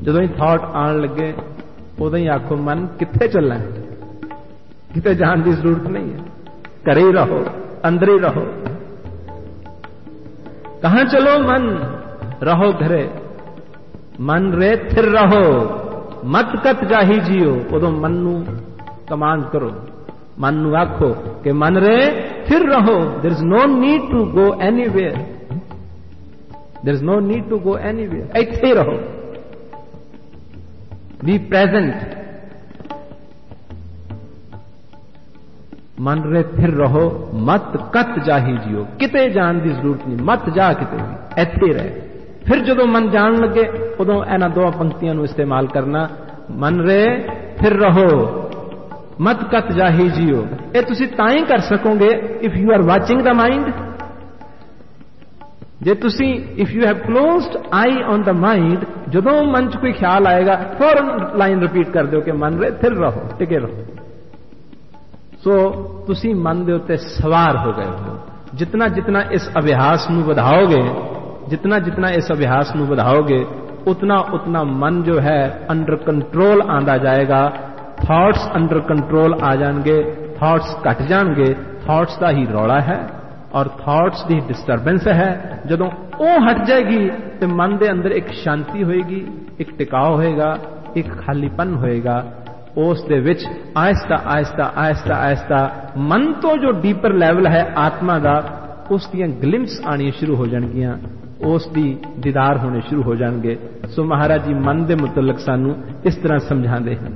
ਜਦੋਂ ਹੀ ਥਾਟ ਆਉਣ ਲੱਗੇ ਉਦੋਂ ਹੀ ਆਖੋ ਮਨ ਕਿੱਥੇ ਚੱਲਣਾ ਹੈ, ਕਿਤੇ ਜਾਣ ਦੀ ਜ਼ਰੂਰਤ ਨਹੀਂ ਹੈ, ਘਰੇ ही रहो, अंदर ही रहो। कहां चलो मन, रहो घरे, मन रे थिर रहो, मत कत जाही जियो। उदो मन नू कमांड करो, मन नू आखो कि मन रे थिर रहो, there is no need to go anywhere, there is no need to go anywhere, इत्थे ही रहो, बी प्रेजेंट। मन रे थिर रहो, मत कत जाही जियो, किते जान की जरूरत नहीं, मत जा किते भी, इत्थे रहे। फिर जो मन जान लगे उदों इन्हां दो पंक्तियां नूं इस्तेमाल करना, मन रे फिर रहो, मत कत जाही जियो। ये तुसीं तां ही कर सकोगे if you are watching the mind. जे तुसीं if you have closed I on the mind, जदों मन च कोई ख्याल आएगा फौरन लाइन रिपीट कर दो कि मन रे थिर रहो, टिके रहो। सो तुसी मन दे उत्ते सवार हो गए हो। जितना जितना इस अभ्यास नूं वधाओगे, जितना जितना इस अभ्यास नूं वधाओगे, उतना उतना मन जो है अंडर कंट्रोल आंदा जाएगा। थॉट्स अंडर कंट्रोल आ जाएंगे, थॉट्स घट जाएंगे। थॉट्स का ही रौला है और थॉट्स की डिस्टरबेंस है। जदों वो हट जाएगी तो मन के अंदर एक शांति होएगी, एक टिकाव होएगा, एक खालीपन होएगा। उस दे विच आहिस्ता आहिस्ता आहिस्ता आहिस्ता मन तो जो डीपर लैवल है आत्मा का, उस दियां ग्लिम्स आनी शुरू हो जाएगियां, उस दी दीदार होने शुरू हो जाएंगे। सो महाराज जी मन के मुतलक सानू इस तरह समझाते हैं,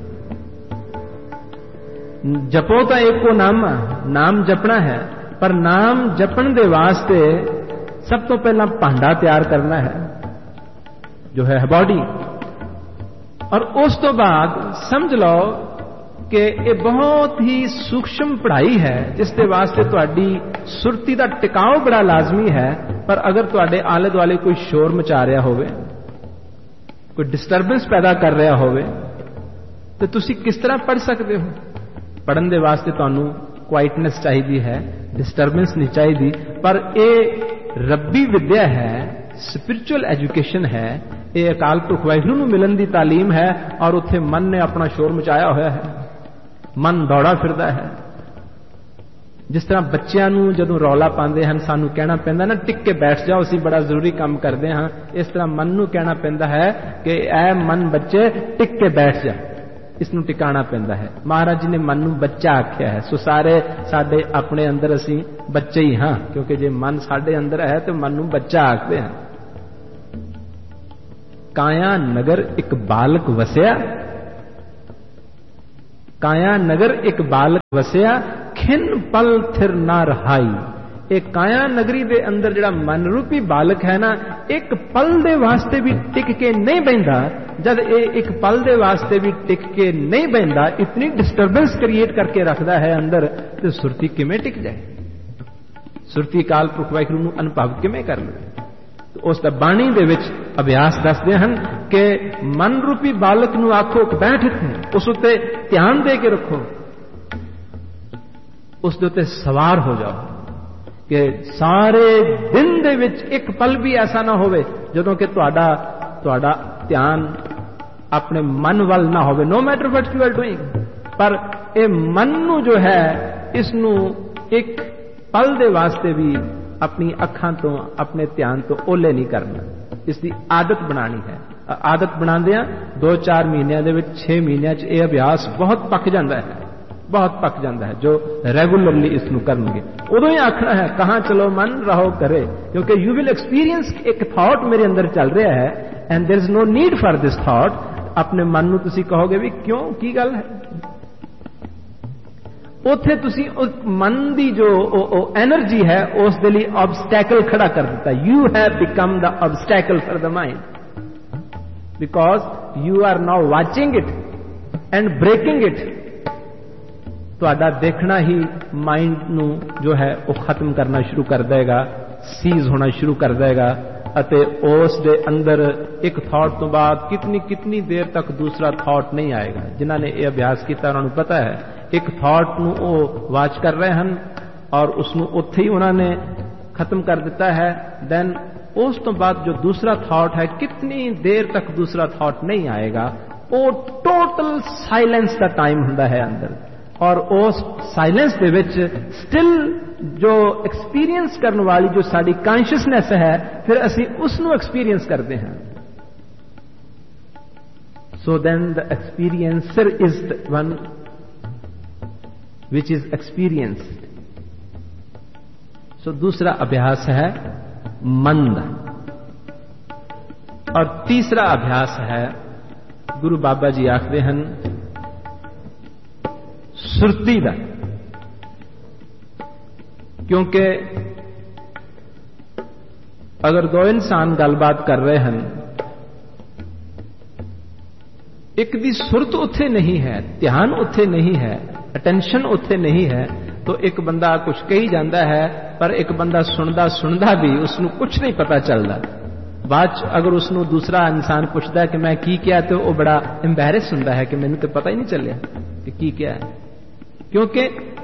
जपो तो एक को नाम जपना है, पर नाम जपन दे वास्ते सब तो पहला भांडा तैयार करना है जो है बॉडी, और उस तो बाद समझ लो कि ये बहुत ही सूक्ष्म पढ़ाई है जिसके वास्ते तुहाडी सुरती का टिकाव बड़ा लाजमी है। पर अगर तुहाडे आले दुआले कोई शोर मचा रहा होवे, कोई डिस्टरबेंस पैदा कर रहा होवे, तो तुसी किस तरह पढ़ सकते हो? पढ़न दे वास्ते तुहानू क्वाइटनेस चाहिए है, डिस्टरबेंस नहीं चाहिए। पर ये रब्बी विद्या है, स्पिरिचुअल एजुकेशन है, ये अकाल पुरख वाहिगुरू नूं मिलन दी तालीम है। और उत्थे मन ने अपना शोर मचाया होया है, मन दौड़ा फिरदा है। जिस तरह बच्चों नूं जदों रौला पाते हैं सानू कहना पैंदा ना टिक के बैठ जाओ, असीं बड़ा जरूरी काम करते हैं, इस तरह मन नूं कहना पैंदा है कि ऐ मन बच्चे टिक के बैठ जा, इसनूं टिकाना पैंदा है। महाराज जी ने मन नूं बच्चा आख्या है। सो सारे साडे अपने अंदर असीं बच्चे ही हाँ, क्योंकि जे मन साडे अंदर है तो मन नूं बच्चा आखदे हैं। काया नगर एक बालक वसिया, काया नगर एक बालक वसिया, खिन पल थिर ना रहाई। एक काया नगरी दे अंदर जिहड़ा मन रूपी बालक है ना, एक पल दे वास्ते भी टिक के नहीं बहिंदा। जब ये एक पल दे वास्ते भी टिक के नहीं बहिंदा, इतनी डिस्टरबेंस क्रिएट करके रखता है अंदर, तो सुरती किमें टिक जाए? सुरती काल पुरख वाहिगुरू नूं अनुभव किमें कर ले? उस बाणी दे विच अभ्यास दसदे हन कि मन रूपी बालक नूं आखो कि बैठ इत्थे, उस उत्ते ध्यान दे के रखो, उस दे उत्ते सवार हो जाओ कि सारे दिन दे विच एक पल भी ऐसा ना होवे जदों कि तुहाडा ध्यान अपने मन वल ना होवे। No matter what you are doing, पर ये मन नूं जो है इसनूं एक पल दे वास्ते भी अपनी अखां तो अपने ध्यान तो ओले नहीं करना, इसकी आदत बनानी है। आदत बनांदियां 2-4 महीनों दे विच 6 महीनों च यह अभ्यास बहुत पक जाता है, बहुत पक जाता है। जो रेगुलरली इसनूं करनगे उदों ही आखना है कहां चलो मन रहो करे, क्योंकि यू विल एक्सपीरियंस एक थॉट मेरे अंदर चल रहा है and there is no need for this thought. अपने मन नूं तुसीं कहोगे भी क्यों, की गल है, उत्थे तुसी मन की जो एनर्जी है उस दे लई ऑब्स्टैकल खड़ा कर दिता। You have become the obstacle for the mind, because you are now watching it and breaking it. तुहाडा देखना ही माइंड नू जो है वो खत्म करना शुरू कर देगा, सीज होना शुरू कर देगा, अते उस दे अंदर एक थॉट तो बाद कितनी कितनी देर तक दूसरा थॉट नहीं आएगा। जिन्हों ने यह अभ्यास किया उन्होंने पता है एक थॉट नू वो वाच कर रहे हैं और उसनू उत्थे ही उन्होंने खत्म कर दिता है। देन उस तो बाद जो दूसरा थॉट है, कितनी देर तक दूसरा थॉट नहीं आएगा, वो टोटल साइलेंस का टाइम हुंदा है अंदर। और उस साइलेंस दे विच स्टिल जो एक्सपीरियंस करने वाली जो साडी कॉन्शियसनेस है, फिर असी उसनू एक्सपीरियंस करते हैं। So then the experiencer is the one which is experienced. सो दूसरा अभ्यास है मंद। और तीसरा अभ्यास है, गुरु बाबा जी आखते हैं, सुरती का। क्योंकि अगर दो इंसान गलबात कर रहे हैं, एक दी सुरत उत्थे नहीं है, ध्यान उत्थे नहीं है, अटेंशन उत्थे नहीं है, तो एक बंदा कुछ कही जाता है, पर एक बंदा सुनदा सुनदा भी उसनू कुछ नहीं पता चलता। बाद अगर उसनू दूसरा इंसान पूछता है कि मैं की किया, तो वो बड़ा एम्बैरेस होता है कि मैंने तो पता ही नहीं चलिया कि की क्या है। क्योंकि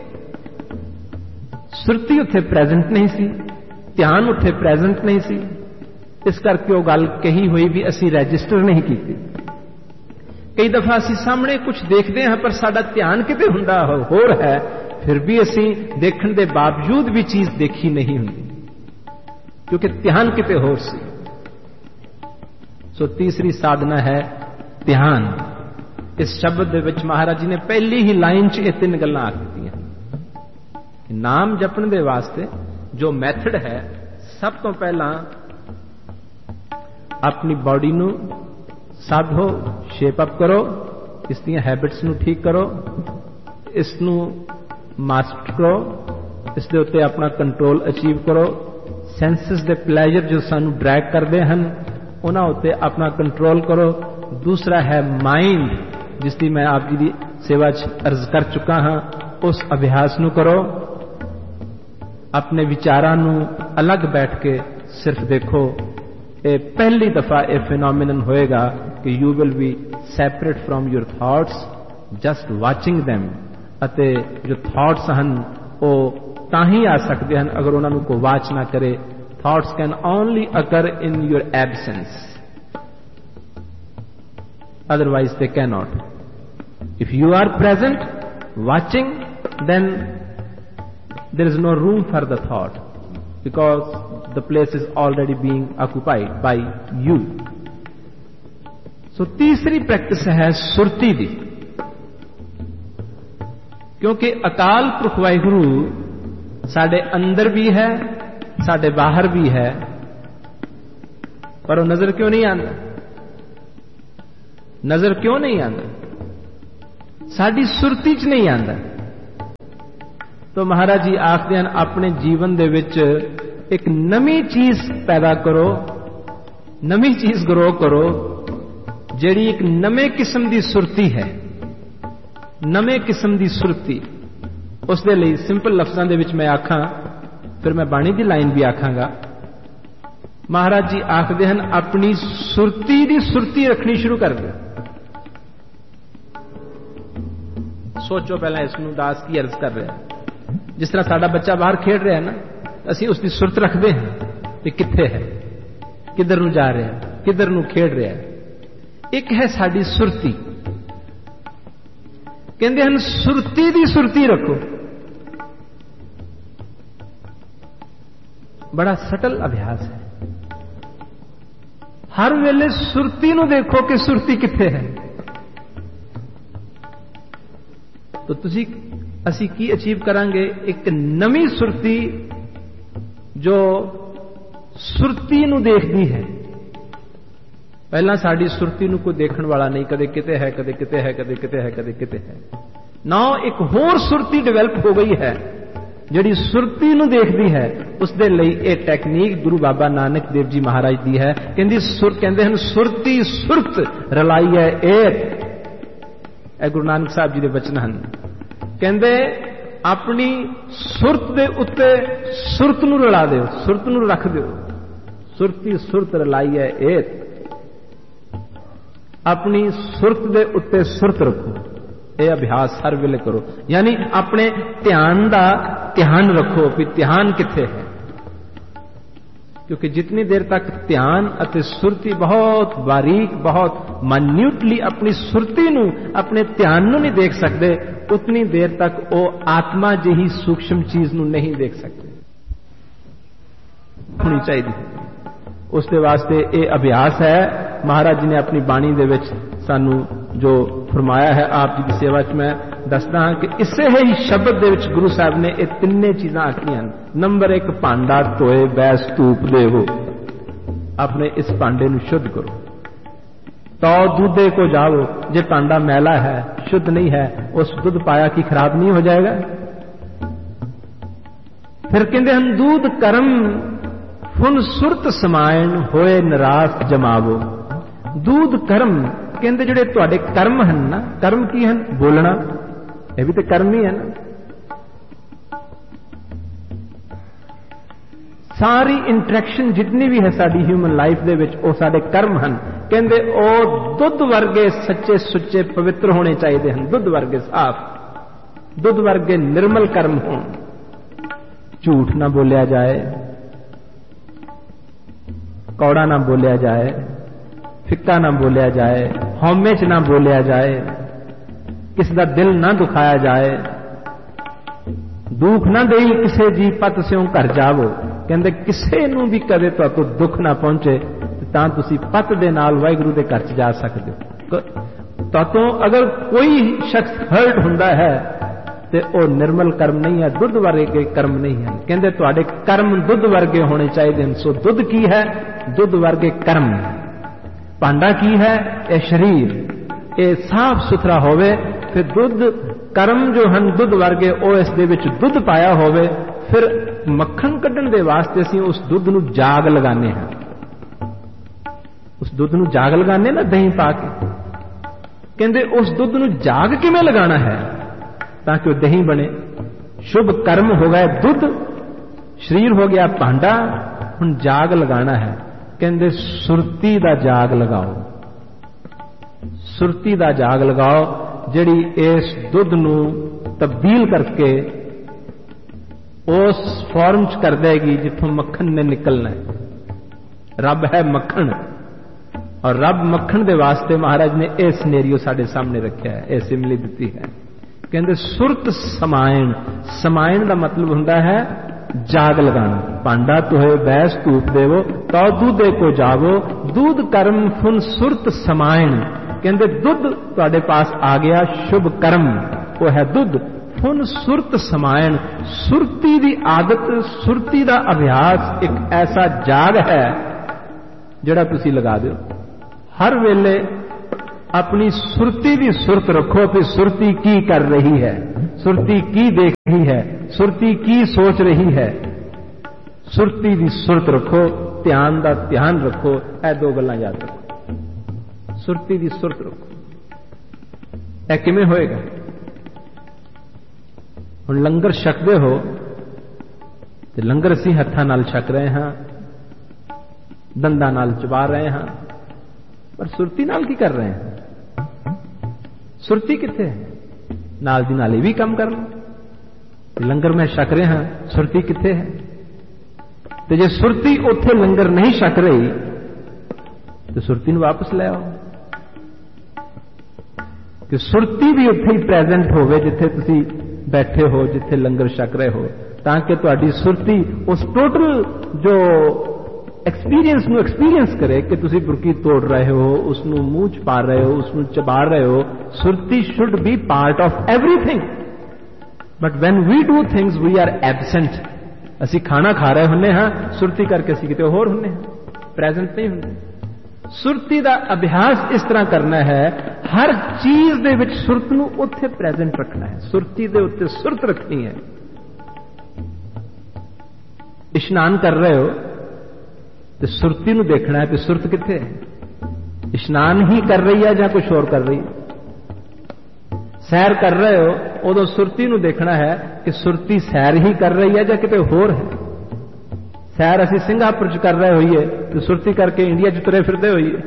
सुरती उत्थे प्रेजेंट नहीं सी, ध्यान उत्थे प्रेजेंट नहीं सी, इस करके वो गल कही हुई भी असी रजिस्टर नहीं की। कई दफा असी सामने कुछ देखते हैं, पर साडा ध्यान किते हुंदा होर है, फिर भी असी देखने के बावजूद भी चीज देखी नहीं हुंदी, क्योंकि ध्यान किते होर सी। सो तीसरी साधना है ध्यान। इस शब्द दे विच महाराज जी ने पहली ही लाइन च ये 3 गल्लां आख दित्तियां। नाम जपण दे वास्ते जो मैथड है, सब तो पहला अपनी बॉडी नू साधो, शेप अप करो, इस दी हैबिट्स नू ठीक करो, इसनू मास्टर करो, इस दे उत्ते अपना कंट्रोल अचीव करो। सेंसेस दे प्लेजर जो सानू ड्रैग करते हैं, उन्हां उत्ते अपना कंट्रोल करो। दूसरा है माइंड, जिसकी मैं आप जी की सेवा अर्ज कर चुका हाँ, उस अभ्यास नू करो। अपने विचारां नू अलग बैठ के सिर्फ देखो। ये पहली दफा ये फिनोमिनन होएगा कि you will be separate from your thoughts, just watching them. अते जो थॉट्स हैं वो तां ही आ सकते हैं अगर उन्होंने को वाच ना करे। Thoughts can only occur in your absence, otherwise they cannot. If you are present, watching, then there is no room for the thought, because the place is already being occupied by you. So तीसरी practice है सुरती दी। क्योंकि अकाल पुरख वाहिगुरु साडे अंदर भी है, साडे बाहर भी है, पर वो नजर क्यों नहीं आंदा? नजर क्यों नहीं आंदा? साडी सुरती च नहीं आंदा। तो महाराज जी आखदे हैं, अपने जीवन दे विच एक नवी चीज पैदा करो, नवी चीज ग्रो करो, ਜਿਹੜੀ एक नवे किस्म की सुरती है, नवे किस्म की सुरती। उस दे लई सिंपल लफ्जां दे विच मैं आखां, फिर मैं बाणी की लाइन भी आखांगा। महाराज जी आखदे हैं, अपनी सुरती की सुरती रखनी शुरू कर दो। सोचो पहला इसनू दास की अर्ज कर रहा है। जिस तरह साडा बच्चा बाहर खेड रहा है ना, असीं उसकी सुरत रखते हैं कि कित्थे है, किधर नू जा रहा है, किधर नू खेड रहा है। एक है साडी सुरती। कहते हैं सुरती दी सुरती रखो। बड़ा सटल अभ्यास है। हर वेले सुरती नू देखो कि सुरती कित्थे है। तो तुसी असी की अचीव करांगे? एक नवी सुरती जो सुरती नू देखदी है। पहला साड़ी सुरती नू कोई देखण वाला नहीं, कदे किते है, कदे किते है, कदे किते है, कदे किते है। नाउ एक होर सुरती डेवलप हो गई है जिहड़ी सुरती नू देखदी है। उस दे लई एक टेक्निक गुरु बाबा नानक देव जी महाराज दी है। कहंदे हन सुरती सुरत रलाई है एक। ए गुरु नानक साहब जी दे वचन हन। कहंदे अपनी सुरत दे उत्ते सुरत नू रला दिओ, सुरत नू रख दिओ। सुरती सुरत रलाई है एक। अपनी सुरत दे उत्ते सुरत रखो। यह अभ्यास हर वेले करो। यानी अपने ध्यान का ध्यान रखो कि ध्यान कित्थे है। क्योंकि जितनी देर तक ध्यान अते सुरती बहुत बारीक बहुत माइन्यूटली अपनी सुरती नूं अपने ध्यान नूं नहीं देख सकते, उतनी देर तक वो आत्मा जिही सूक्ष्म चीज नूं नहीं देख सकते। होनी चाहिए उसके वास्ते ये अभ्यास है। महाराज जी ने अपनी बाणी दे विच सानू जो फरमाया है, आप जी की सेवा च मैं दसदा हां कि इसे ही शब्द दे विच गुरु साहब ने ये तिन्ने चीज़ां आखियां। नंबर 1, भांडा धोए बैस धूप देवो, अपने इस भांडे नूं शुद्ध करो। तो दूधे को जाओ, जे भांडा मैला है शुद्ध नहीं है, उस दुध पाया कि खराब नहीं हो जाएगा। फिर कहते हम दूध कर्म फुन सुरत समायन होए निराश जमावो। दूध कर्म कहते जिहड़े तुहाडे कर्म हैं ना, कर्म की हैं? बोलना, यह भी तो कर्म ही है ना। सारी इंटरैक्शन जितनी भी है साडी ह्यूमन लाइफ दे विच वो साडे कर्म हैं। कहते ओ दुध वर्गे सच्चे सुच्चे पवित्र होने चाहिए हैं, दुध वर्गे साफ, दुध वर्गे निर्मल कर्म होण। झूठ ना बोलिया जाए, कौड़ा ना बोलिया जाए, फिक्का ना बोलिया जाए, हौमे च ना बोलिया जाए, किसी का दिल ना दुखाया जाए, दुख ना देई किसे जी पत स्यों घर जावो। कहते किसे नूं भी कदे तुहानूं दुख ना पहुंचे तां तुसीं पत दे नाल वाहिगुरू दे घर च जा सकदे हो। तुहानूं अगर कोई शख्स हर्ट हुंदा है ते ओ निर्मल कर्म नहीं है, दुध वर्गे कर्म नहीं है। कहते तुहाडे कर्म दुध वर्गे होने चाहिए। सो दुध की है? दुध वर्गे कर्म। भांडा की है? यह शरीर, ये साफ सुथरा होवे। फिर दुध कर्म जो हैं दुध वर्गे ओ इस दे विच दुध पाया होवे। फिर मक्खन कड्ढण दे वास्ते असीं उस दुध नूं जाग लगाने हैं। उस दुध नूं जाग लगाने ना दही पा के। कहते उस दुध नूं जाग किवें लगाना है ताकि वह दही बने। शुभ कर्म हो गए दुध, शरीर हो गया भांडा, हुण जाग लगाना है। कहते सुरती दा जाग लगाओ, सुरती दा जाग लगाओ जिहड़ी इस दुध नूं तब्दील करके उस फॉर्म च कर देगी जिथों मक्खन ने निकलना है। रब है मक्खन, और रब मक्खन दे वास्ते महाराज ने यह सिनेरियो साडे सामने रखा है, यह सिमली दी है। कहते सुरत समायन, समायन का मतलब हुंदा है जाग लगाना। भांडा तुहे बैस धूप देवो, तो दूधे को जावो। दूध कर्म फुन सुरत समायन। कहते दुध तुहाडे पास आ गया, शुभ कर्म वो है दुध। फुन सुरत समायन, सुरती दी आदत, सुरती दा अभ्यास एक ऐसा जाग है जिहड़ा तुसी लगा दो। हर वेले अपनी सुरती की सुरत रखो कि सुरती की कर रही है, सुरती की देख रही है, सुरती की सोच रही है। सुरती की सुरत रखो, ध्यान का ध्यान रखो। यह दो गल्लां याद रखो। सुरती की सुरत रखो। यह किवें होएगा? हुण लंगर छकदे हो ते लंगर असीं हत्थां नाल छक रहे हां, दंदां नाल चबा रहे हां, पर सुरती नाल की कर रहे हैं? सुरती किथे है? नाल दी नाल भी काम कर लो। लंगर में छक रहे हैं, सुरती किथे है? तो जे सुरती उथे लंगर नहीं छक रही तो सुरती वापस ले आओ कि सुरती भी उथे ही प्रेजेंट होवे जिथे तुसी बैठे हो, जिथे लंगर छक रहे हो, ताकि तुहाडी सुरती उस टोटल जो एक्सपीरियंस नूं एक्सपीरियंस करे कि तुसी बुरकी तोड़ रहे हो, उसनूं मूंह च पा रहे हो, उसनूं चबा रहे हो। Surti should be part of everything, but when we do things we are absent. असी खाना खा रहे हुन्ने हां, सुरती करके असी किते होर हुन्ने हां, प्रेजेंट नहीं हुंदे। सुरती दा अभ्यास इस तरह करना है, हर चीज दे विच सुरत नूं उत्थे प्रेजेंट रखना है, सुरती दे उत्ते सुरत रखनी है। इशनान कर रहे हो तो सुरती नूं देखना है कि सुरत किथे है। इशनान ही कर रही है या कुछ और कर रही है? सैर कर रहे हो उदों सुरती नूं देखना है कि सुरती सैर ही कर रही है या किते होर है। सैर असी सिंगापुर च कर रहे होइए तो सुरती करके इंडिया च तुरे फिरदे होइए,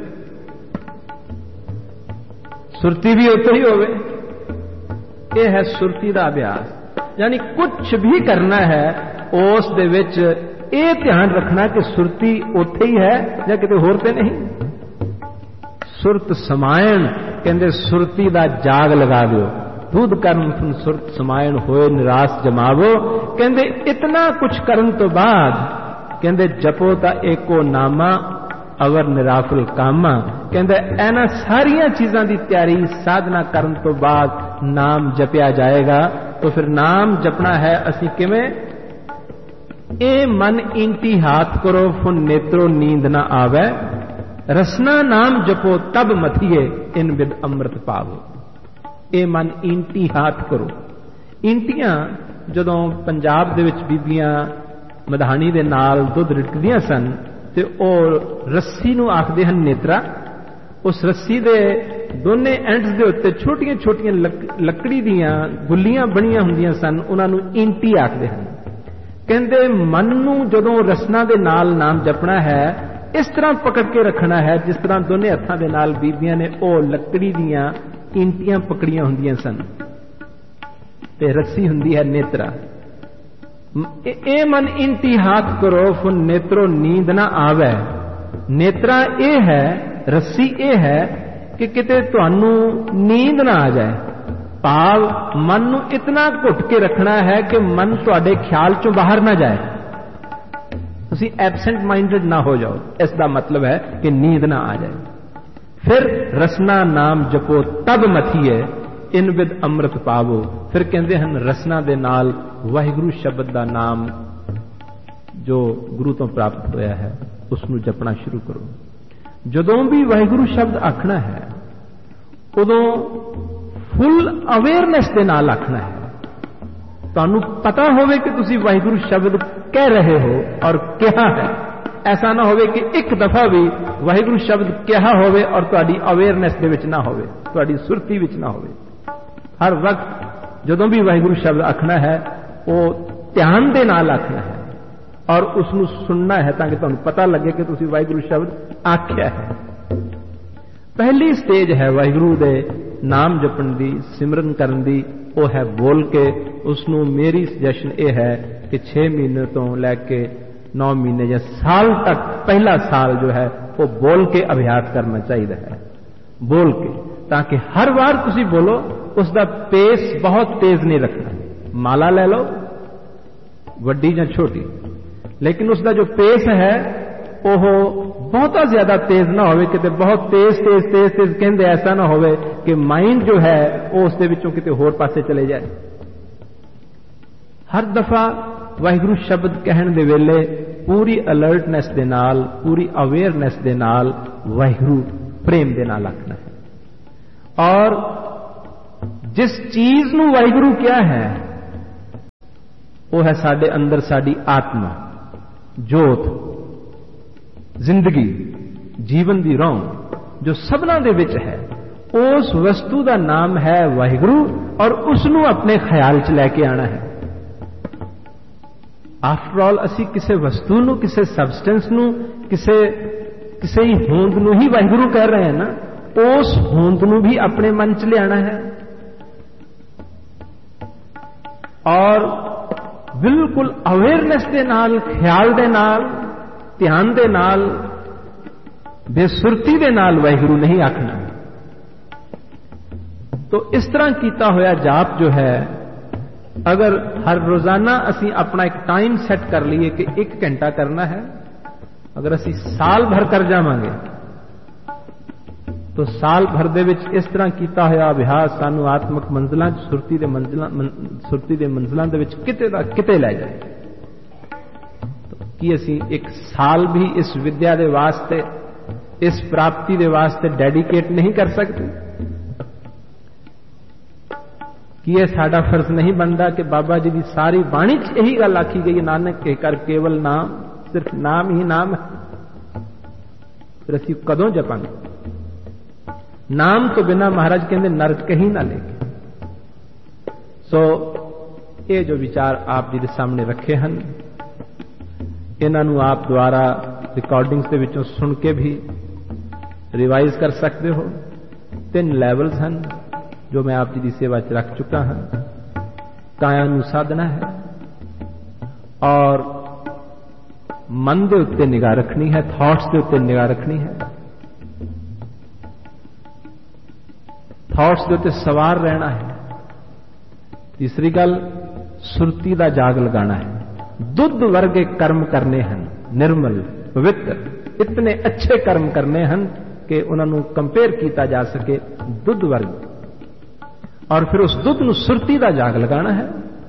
सुरती भी उत्ते ही होवे। यह है सुरती का अभ्यास। यानी कुछ भी करना है उस दे विच ਇਹ ਧਿਆਨ ਰੱਖਣਾ ਕਿ ਸੁਰਤੀ ਉੱਥੇ ਹੀ ਹੈ ਜਾਂ ਕਿਤੇ ਹੋਰ ਤੇ ਨਹੀਂ। ਸੁਰਤ ਸਮਾਇਣ, ਕਹਿੰਦੇ ਸੁਰਤੀ ਦਾ ਜਾਗ ਲਗਾ ਦਿਓ। ਦੁੱਧ ਕਰਨ ਸੁਰਤ ਸਮਾਇਣ ਹੋਏ ਨਿਰਾਸ਼ ਜਮਾਵੋ। ਕਹਿੰਦੇ ਇਤਨਾ ਕੁਛ ਕਰਨ ਤੋਂ ਬਾਅਦ ਕਹਿੰਦੇ ਜਪੋ ਤਾਂ ਏਕੋ ਨਾਮਾ ਅਵਰ ਨਿਰਾਫਲ ਕਾਮਾ। ਕਹਿੰਦੇ ਇਹਨਾਂ ਸਾਰੀਆਂ ਚੀਜ਼ਾਂ ਦੀ ਤਿਆਰੀ ਸਾਧਨਾ ਕਰਨ ਤੋਂ ਬਾਅਦ ਨਾਮ ਜਪਿਆ ਜਾਏਗਾ। तो फिर नाम जपना है असी किवें? ए मन इंटी हाथ करो फुन नेत्रो नींद ना आवे, रसना नाम जपो तब मथिए इन विद अमृत पावो। ए मन इंटी हाथ करो। इंटियां जदों पंजाब दे विच बीबियां मधानी दे नाल दुध रिटकदियां सन ते ओ रस्सी नूं आखदे हन नेत्रा। उस रस्सी दे दोने एंड्स दे उत्ते छोटियां छोटियां लकड़ी दियां गुल्लियां बणियां हुंदियां सन, उन्हां नूं इंटी आखदे हन। कहंदे मन नूं जदों रसना दे नाल नाम जपना है इस तरह पकड़ के रखना है जिस तरह दोने हत्थां दे नाल बीबियां ने ओ लकड़ी दियां इंटियां पकड़ियां हुंदियां सन ते रस्सी हुंदी है नेत्रा। ए मन इंटी हाथ करो फुन नेत्रो नींद ना आवे। नेत्रा ए है, रस्सी ए है कि किते तुहानू नींद ना आ जाए। भाव मन नू इतना घुट के रखना है कि मन तुहाडे ख्याल चों बाहर ना जाए, तुसी एबसेंट माइंडेड ना हो जाओ। इसका मतलब है कि नींद ना आ जाए। फिर रसना नाम जपो तब मथिए इन विद अमृत पावो। फिर कहते हैं रसना दे नाल वाहिगुरु शब्द का नाम जो गुरु तो प्राप्त होया है उसनू जपना शुरू करो। जदों भी वाहिगुरु शब्द आखना है उदों फुल अवेयरनेस के नाल आखना है। तुहानू पता होवे कि तुसी वाहिगुरु शब्द कह रहे हो और कहा है। ऐसा ना होवे कि एक दफा भी वाहिगुरु शब्द कहा होवे और तुहाडी अवेयरनेस दे विच ना होवे, तुहाडी सुरती विच ना होवे। हर वक्त जदों भी वाहिगुरु शब्द आखना है वो ध्यान दे नाल आखना है और उसनू सुनना है ताकि तुहानू पता लगे कि तुसी वाहिगुरु शब्द आख्या है। पहली स्टेज है वाहिगुरु दे नाम जपन दी, सिमरन करन दी, वो है बोल के। उसनू मेरी सजेशन ये है कि 6 महीने तो लैके 9 महीने या साल तक पहला साल जो है वो बोल के अभ्यास करना चाहिए है। बोल के, ताकि हर बार तुसी बोलो उसका पेस बहुत तेज नहीं रखना। माला ले लो वड्डी या छोटी, लेकिन उसका जो पेस है वो बहुत ज्यादा तेज ना होवे कि बहुत तेज तेज तेज तेज कहते ऐसा ना होवे कि माइंड जो है वो उसके विचों किते होर पासे चले जाए। हर दफा वाहिगुरु शब्द कहण दे वेले पूरी अलर्टनेस दे नाल, पूरी अवेयरनेस दे नाल वाहिगुरु प्रेम दे नाल आखना है। और जिस चीज नूं वाहिगुरु क्या है वो है साडे अंदर साडी आत्मा, जोत, जिंदगी, जीवन दी रौं जो सबना दे विच है। उस वस्तु का नाम है वाहिगुरु और उसनू अपने ख्याल च लैके आना है। आफ्टर ऑल असी किसे वस्तु नू, किसे सबसटेंस नू, किसे ही होंद नू ही वाहिगुरु कह रहे हैं ना, उस होंद नू भी अपने मन च ले आना है और बिल्कुल अवेयरनेस के नाल, ख्याल दे नाल, ध्यान दे नाल, बेसुरती दे नाल वाहिगुरु नहीं आखना। तो इस तरह कीता होया जाप जो है, अगर हर रोजाना असी अपना एक टाइम सेट कर लिए कि 1 घंटा करना है, अगर असी साल भर कर जावांगे तो साल भर दे विच इस तरह कीता होया अभ्यास सानू आत्मक मंजिलां, सुरती दे मंजिलां दे विच किते दा किते ले जाए। तो कि असी एक साल भी इस विद्या दे वास्ते, इस प्राप्ति दे वास्ते डेडिकेट नहीं कर सकते? कि यह साडा फर्ज नहीं बनता कि बाबा जी की सारी बाणी च यही गल आखी गई, नानक के कर केवल नाम, सिर्फ नाम ही नाम है। फिर असी कदों जपांगे? नाम तो बिना महाराज कहते नरक ही ना लेके। सो ये जो विचार आप जी के सामने रखे हैं, इन्हों आप द्वारा रिकॉर्डिंग्स के विचों सुन के भी रिवाइज कर सकते हो। 3 लैवल्स हैं जो मैं आप जी की सेवा च रख चुका हाँ। काया नू साधना है और मन के उत्ते निगाह रखनी है, थॉट्स के उत्ते निगाह रखनी है, थॉट्स के उत्ते सवार रहना है। तीसरी गल, सुरती का जाग लगाना है। दुध वर्गे कर्म करने हैं, निर्मल पवित्र, इतने अच्छे कर्म करने हैं कि उन्होंने कंपेयर किया जा सके दुध वर्ग। और फिर उस दुध को सुरती का जाग लगाना है,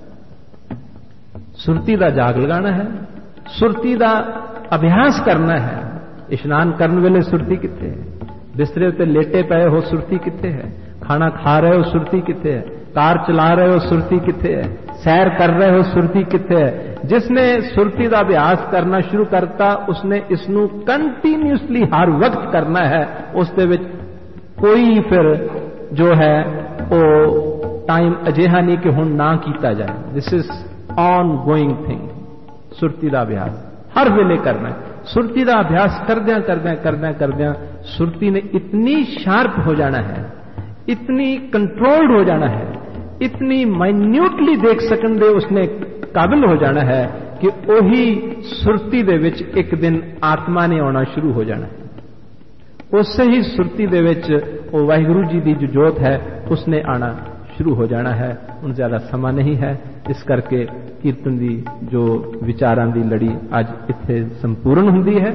सुरती का जाग लगाना है, सुरती का अभ्यास करना है। इशनान करने वेले सुरती कित्थे है, बिस्तरे उत्ते लेटे पे हो सुरती कित्थे है, खाना खा रहे हो सुरती कित्थे है, कार चला रहे हो सुरती कित्थे है, सैर कर रहे हो सुरती कित्थे है। जिसने सुरती का अभ्यास करना शुरू करता उसने इसनू कंटीन्यूअसली हर वक्त करना है। उसदे विच कोई फिर जो है वो टाइम अजिहा नहीं कि हुण ना कीता जाए। This is on going thing. Surti का अभ्यास हर वेले करना है। सुरती का अभ्यास करद्या करद्या करद्या करद्या सुरती ने इतनी शार्प हो जाना है, इतनी कंट्रोल्ड हो जाना है, इतनी माइन्यूटली देख सकन दे उसने काबिल हो जाना है कि वही सुरती दे विच एक दिन आत्मा ने आना शुरू हो जाना है। उससे ही सुरती दे विच वो वाहिगुरु जी की जो जोत है उसने आना शुरू हो जाना है। उन ज्यादा समा नहीं है, इस करके कीर्तन की जो विचारां की लड़ी अज इत्थे संपूर्ण हुंदी है।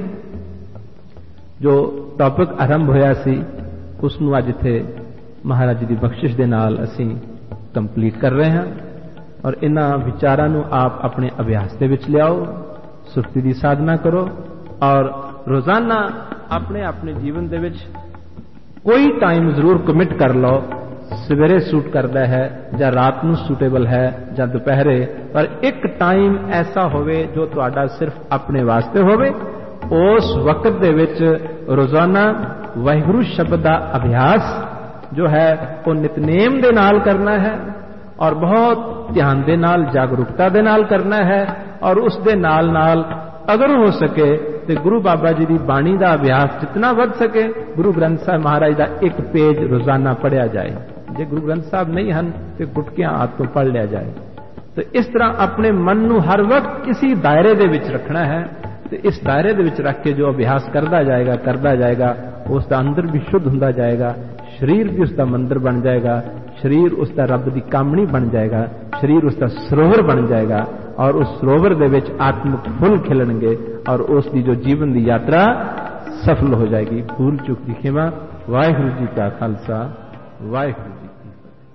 जो टॉपिक आरंभ होया सी उसनूं अज इत्थे महाराज जी की बख्शिश दे नाल असीं कंप्लीट कर रहे हैं। और इन्हां विचारां नूं आप अपने अभ्यास दे विच लियाओ, सुरती की साधना करो और रोजाना अपने अपने जीवन दे विच कोई टाइम जरूर कमिट कर लो। सवेरे सूट करता है या रात नूं सूटेबल है या दोपहरे, पर एक टाइम ऐसा होवे जो तुहाडा सिर्फ अपने वास्ते होवे। उस वक्त दे विच रोजाना वाहिगुरू शब्द का अभ्यास जो है वो नितनेम दे नाल करना है और बहुत ध्यान दे नाल जागरूकता दे नाल करना है। और उस दे नाल नाल अगर हो सके तो गुरु बाबा जी की बाणी का अभ्यास जितना बढ़ सके, गुरु ग्रंथ साहब महाराज का एक पेज रोजाना पढ़िया जाए। जे गुरु ग्रंथ साहब नहीं हैं तो गुटकियां हाथ तो पढ़ लिया जाए। तो इस तरह अपने मन को हर वक्त किसी दायरे दे विच रखना है। तो इस दायरे दे विच रख के जो अभ्यास करता जाएगा उसका अंदर भी शुद्ध होता जाएगा, शरीर भी उसका मंदिर बन जाएगा, शरीर उसका रब की कामणी बन जाएगा, शरीर उसका सरोवर बन जाएगा और उस सरोवर दे विच आत्मिक फुल खिलणगे और उसकी जो जीवन की यात्रा सफल हो जाएगी। भूल चूक की खिमा। वाहिगुरू जी का खालसा, वाहिगुरू।